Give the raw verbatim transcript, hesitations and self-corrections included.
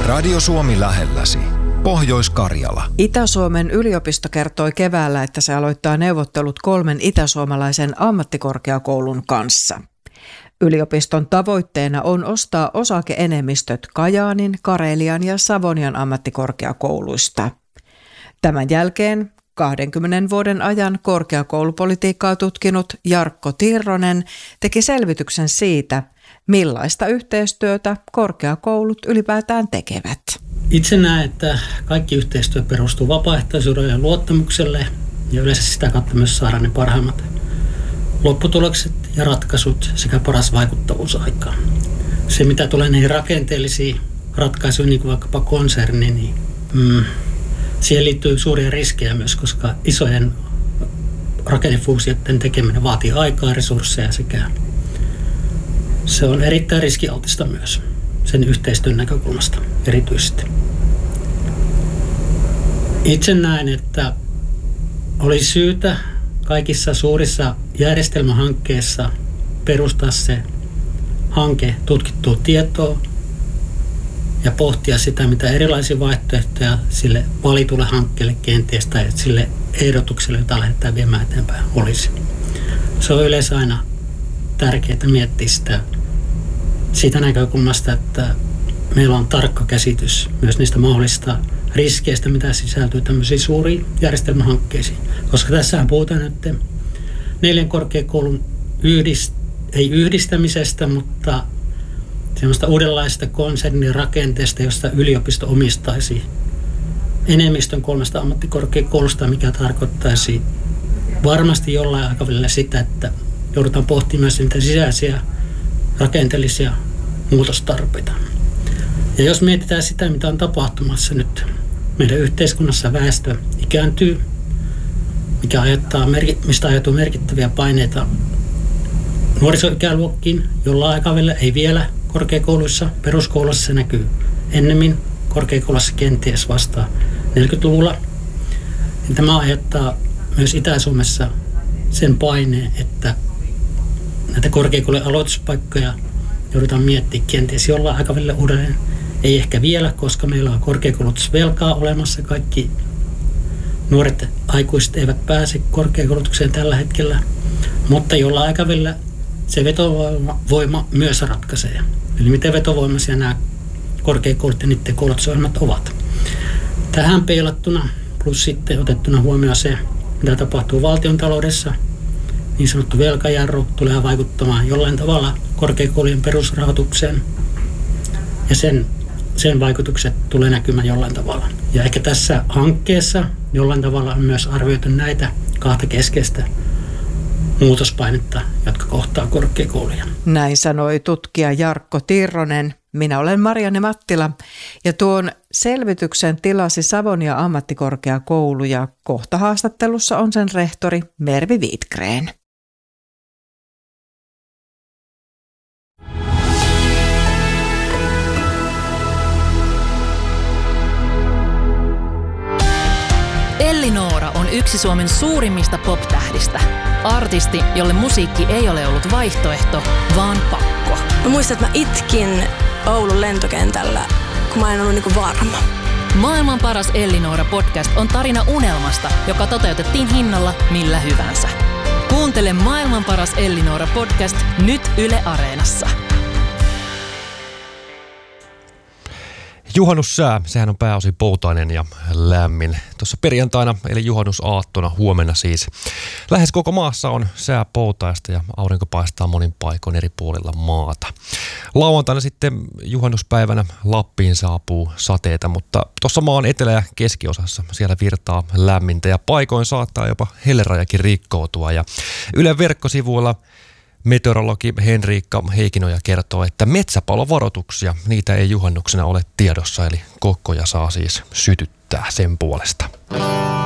Radio Suomi lähelläsi. Pohjois-Karjala. Itä-Suomen yliopisto kertoi keväällä, että se aloittaa neuvottelut kolmen itäsuomalaisen ammattikorkeakoulun kanssa. Yliopiston tavoitteena on ostaa osake-enemmistöt Kajaanin, Karelian ja Savonian ammattikorkeakouluista. Tämän jälkeen kahdenkymmenen vuoden ajan korkeakoulupolitiikkaa tutkinut Jarkko Tirronen teki selvityksen siitä, millaista yhteistyötä korkeakoulut ylipäätään tekevät. Itse näen, että kaikki yhteistyö perustuu vapaaehtoisuudelle ja luottamukselle ja yleensä sitä kautta myös saadaan ne parhaimmat lopputulokset ja ratkaisut sekä paras vaikuttavuus aikaan. Se, mitä tulee niihin rakenteellisiin ratkaisuihin, niin kuin vaikkapa konserni, niin mm, siihen liittyy suuria riskejä myös, koska isojen rakennefuusioiden tekeminen vaatii aikaa, resursseja sekä se on erittäin riskialtista myös sen yhteistyön näkökulmasta erityisesti. Itse näen, että oli syytä kaikissa suurissa järjestelmähankkeissa perustaa se hanke tutkittua tietoa ja pohtia sitä, mitä erilaisia vaihtoehtoja sille valitulle hankkeelle kenties tai sille ehdotukselle, jota lähdetään viemään eteenpäin, olisi. Se on yleensä aina tärkeää miettiä sitä siitä näkökulmasta, että meillä on tarkka käsitys myös niistä mahdollisista riskeistä, mitä sisältyy tämmöisiin suuriin järjestelmähankkeisiin. Koska tässähän puhutaan nyt neljän korkeakoulun yhdist- ei yhdistämisestä, mutta semmoista uudenlaista konsernin rakenteesta, josta yliopisto omistaisi enemmistön kolmesta ammattikorkeakoulusta, mikä tarkoittaisi varmasti jollain aikavälillä sitä, että joudutaan pohtimaan myös niitä sisäisiä rakenteellisia muutostarpeita. Ja jos mietitään sitä, mitä on tapahtumassa nyt, meidän yhteiskunnassa väestö ikääntyy, mikä aiheuttaa, mistä aiheutuu merkittäviä paineita nuorisoikäluokkiin, jolla aikavälillä ei vielä korkeakouluissa, peruskoulussa se näkyy ennemmin, korkeakoulussa kenties vasta neljäkymmentäluvulla. Ja tämä aiheuttaa myös Itä-Suomessa sen paineen, että näitä korkeakoulujen aloituspaikkoja joudutaan miettimään kenties jollain aikavälillä uudelleen. Ei ehkä vielä, koska meillä on korkeakoulutusvelkaa olemassa. Kaikki nuoret aikuiset eivät pääse korkeakoulutukseen tällä hetkellä, mutta jollain aikavälillä se vetovoima myös ratkaisee. Eli miten vetovoimaisia nämä korkeakoulut ja niiden koulutusohjelmat ovat. Tähän peilattuna plus sitten otettuna huomioon se, mitä tapahtuu valtiontaloudessa, niin sanottu velkajarru tulee vaikuttamaan jollain tavalla korkeakoulujen perusrahoitukseen ja sen, sen vaikutukset tulee näkymään jollain tavalla. Ja ehkä tässä hankkeessa jollain tavalla on myös arvioitu näitä kahta keskeistä muutospainetta, jotka kohtaa korkeakouluja. Näin sanoi tutkija Jarkko Tirronen. Minä olen Marianne Mattila ja tuon selvityksen tilasi Savonia ammattikorkeakoulu ja kohta haastattelussa on sen rehtori Mervi Wiedgren. Elli Noora on yksi Suomen suurimmista pop-tähdistä. Artisti, jolle musiikki ei ole ollut vaihtoehto, vaan pakko. Mä muistan, että mä itkin Oulun lentokentällä, kun mä en ollut niinku varma. Maailman paras Elli Noora podcast on tarina unelmasta, joka toteutettiin hinnalla millä hyvänsä. Kuuntele Maailman paras Elli Noora podcast nyt Yle Areenassa. Juhannussää, sehän on pääosin poutainen ja lämmin. Tuossa perjantaina eli juhannusaattona, huomenna siis. Lähes koko maassa on sää poutaista ja aurinko paistaa monin paikoin eri puolilla maata. Lauantaina sitten juhannuspäivänä Lappiin saapuu sateita, mutta tuossa maan etelä- ja keskiosassa siellä virtaa lämmintä ja paikoin saattaa jopa hellerajakin rikkoutua. Ja Ylen verkkosivuilla meteorologi Henriikka Heikinoja kertoo, että metsäpalovaroituksia, niitä ei juhannuksena ole tiedossa, eli kokkoja saa siis sytyttää sen puolesta.